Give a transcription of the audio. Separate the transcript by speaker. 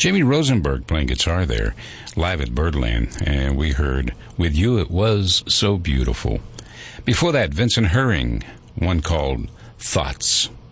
Speaker 1: Jamie Rosenberg playing guitar there, live at Birdland, and we heard With You It Was So Beautiful. Before that, Vincent Herring, one called Thoughts.